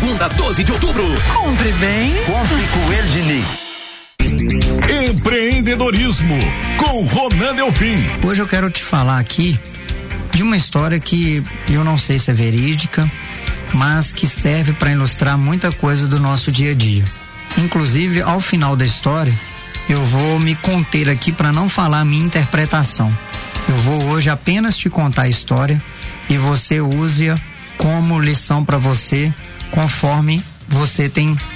segunda, 12 de outubro. Compre bem. Compre com Diniz. Empreendedorismo com Ronan Delfim. Hoje eu quero te falar aqui de uma história que eu não sei se é verídica, mas que serve para ilustrar muita coisa do nosso dia a dia. Inclusive, ao final da história, eu vou me conter aqui para não falar a minha interpretação. Eu vou hoje apenas te contar a história e você use-a como lição para você, conforme você tem